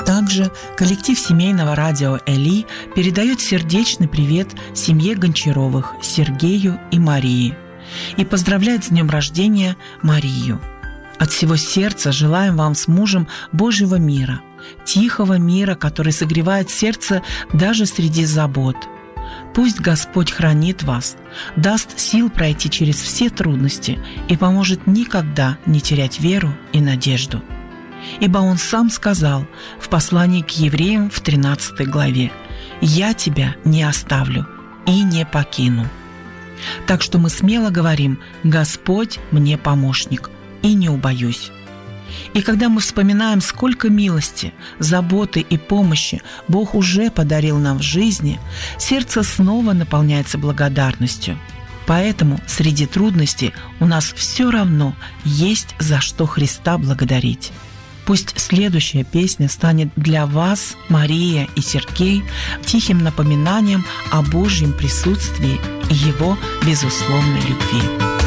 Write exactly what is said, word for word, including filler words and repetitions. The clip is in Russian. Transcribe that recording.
Также коллектив семейного радио «Эли» передает сердечный привет семье Гончаровых Сергею и Марии и поздравляет с днем рождения Марию. От всего сердца желаем вам с мужем Божьего мира, тихого мира, который согревает сердце даже среди забот. Пусть Господь хранит вас, даст сил пройти через все трудности и поможет никогда не терять веру и надежду. Ибо Он сам сказал в послании к евреям в тринадцатой главе: «Я тебя не оставлю и не покину». Так что мы смело говорим: «Господь мне помощник, и не убоюсь». И когда мы вспоминаем, сколько милости, заботы и помощи Бог уже подарил нам в жизни, сердце снова наполняется благодарностью. Поэтому среди трудностей у нас все равно есть за что Христа благодарить. Пусть следующая песня станет для вас, Мария и Сергей, тихим напоминанием о Божьем присутствии и Его безусловной любви.